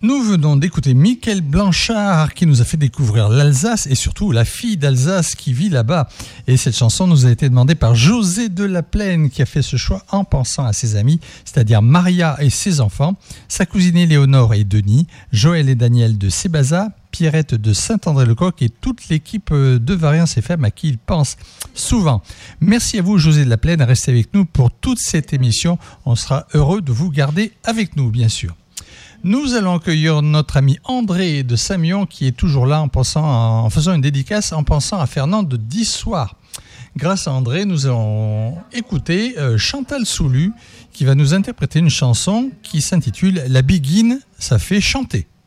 Nous venons d'écouter Mickaël Blanchard qui nous a fait découvrir l'Alsace et surtout la fille d'Alsace qui vit là-bas. Et cette chanson nous a été demandée par José de la Plaine qui a fait ce choix en pensant à ses amis, c'est-à-dire Maria et ses enfants, sa cousine Éléonore et Denis, Joël et Daniel de Sébaza, Pierrette de Saint-André-le-Coq et toute l'équipe de Variance FM à qui il pense souvent. Merci à vous José de la Plaine, restez avec nous pour toute cette émission. On sera heureux de vous garder avec nous bien sûr. Nous allons accueillir notre ami André de Samion qui est toujours là en faisant une dédicace en pensant à Fernand de Dissoir. Grâce à André, nous allons écouter Chantal Soulu qui va nous interpréter une chanson qui s'intitule La Biguine, ça fait chanter.